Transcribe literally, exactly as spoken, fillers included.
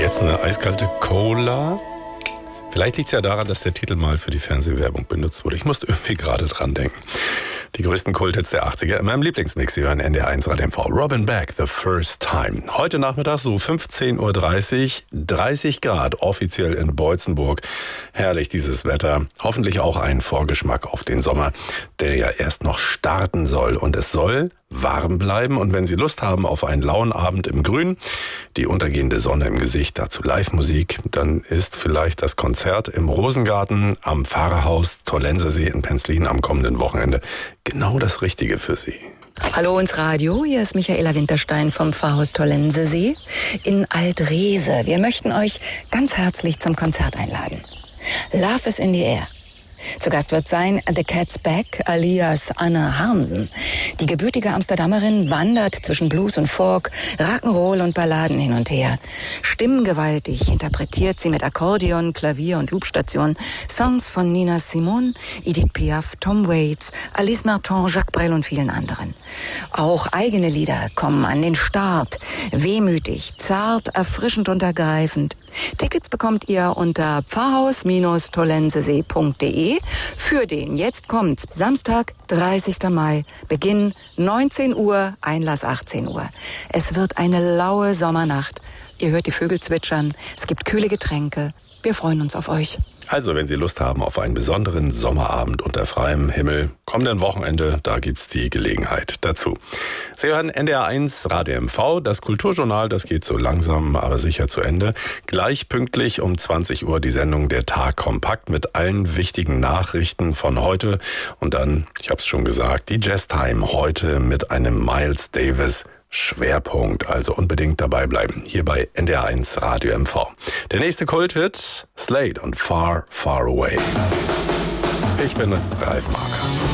Jetzt eine eiskalte Cola. Vielleicht liegt es ja daran, dass der Titel mal für die Fernsehwerbung benutzt wurde. Ich musste irgendwie gerade dran denken. Die größten Kulthits der achtziger in meinem Lieblingsmix. Sie hören N D R eins Radio M V. Robin Beck, The First Time. Heute Nachmittag so fünfzehn Uhr dreißig, dreißig Grad offiziell in Boitzenburg. Herrlich dieses Wetter. Hoffentlich auch ein Vorgeschmack auf den Sommer, der ja erst noch starten soll. Und es soll warm bleiben. Und wenn Sie Lust haben auf einen lauen Abend im Grün, die untergehende Sonne im Gesicht, dazu Live-Musik, dann ist vielleicht das Konzert im Rosengarten am Pfarrhaus Tollensesee in Penzlin am kommenden Wochenende genau das Richtige für Sie. Hallo ins Radio, hier ist Michaela Winterstein vom Pfarrhaus Tollensesee in Alt-Reese. Wir möchten euch ganz herzlich zum Konzert einladen. Love is in the air. Zu Gast wird sein The Cat's Back alias Anne Harmsen. Die gebürtige Amsterdamerin wandert zwischen Blues und Folk, Rock'n'Roll und Balladen hin und her. Stimmgewaltig interpretiert sie mit Akkordeon, Klavier und Loopstation Songs von Nina Simone, Edith Piaf, Tom Waits, Alice Martin, Jacques Brel und vielen anderen. Auch eigene Lieder kommen an den Start. Wehmütig, zart, erfrischend und ergreifend. Tickets bekommt ihr unter pfarrhaus tollensesee punkt de für den Jetzt kommt's Samstag, dreißigster Mai, Beginn neunzehn Uhr, Einlass achtzehn Uhr. Es wird eine laue Sommernacht. Ihr hört die Vögel zwitschern, es gibt kühle Getränke. Wir freuen uns auf euch. Also, wenn Sie Lust haben auf einen besonderen Sommerabend unter freiem Himmel, kommenden Wochenende, da gibt's die Gelegenheit dazu. Sie hören N D R eins Radio M V, das Kulturjournal, das geht so langsam, aber sicher zu Ende. Gleich pünktlich um zwanzig Uhr die Sendung Der Tag kompakt mit allen wichtigen Nachrichten von heute. Und dann, ich habe es schon gesagt, die Jazztime heute mit einem Miles Davis Schwerpunkt, also unbedingt dabei bleiben, hier bei N D R eins Radio M V. Der nächste Kulthit, Slade und Far, Far Away. Ich bin Ralf Marker.